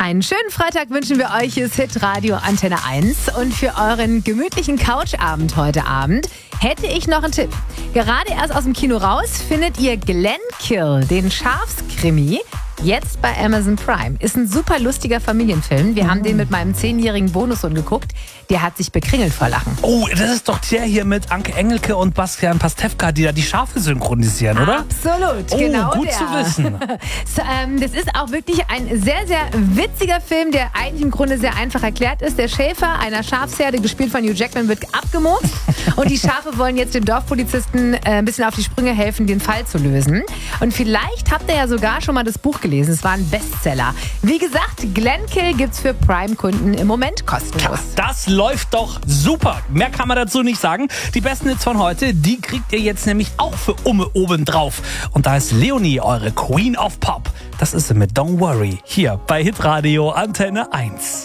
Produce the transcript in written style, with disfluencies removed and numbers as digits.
Einen schönen Freitag wünschen wir euch. Hier ist Hitradio Antenne 1. Und für euren gemütlichen Couchabend heute Abend hätte ich noch einen Tipp. Gerade erst aus dem Kino raus findet ihr Glenkill, den Schafskrimi, jetzt bei Amazon Prime. Ist ein super lustiger Familienfilm. Wir haben den mit meinem 10-jährigen Bonussohn geguckt. Der hat sich bekringelt vor Lachen. Oh, das ist doch der hier mit Anke Engelke und Bastian Pastewka, die da die Schafe synchronisieren, oder? Absolut, Oh, genau gut der. zu wissen. Das ist auch wirklich ein sehr, sehr witziger Film, der eigentlich im Grunde sehr einfach erklärt ist. Der Schäfer einer Schafsherde, gespielt von Hugh Jackman, wird abgemurkst. Und die Schafe wollen jetzt dem Dorfpolizisten ein bisschen auf die Sprünge helfen, den Fall zu lösen. Und vielleicht habt ihr ja sogar schon mal das Buch gelesen. Es war ein Bestseller. Wie gesagt, Glenkill gibt's für Prime-Kunden im Moment kostenlos. Das läuft doch super. Mehr kann man dazu nicht sagen. Die besten Hits von heute, die kriegt ihr jetzt nämlich auch für oben drauf. Und da ist Leonie, eure Queen of Pop. Das ist sie mit Don't Worry, hier bei Hitradio Antenne 1.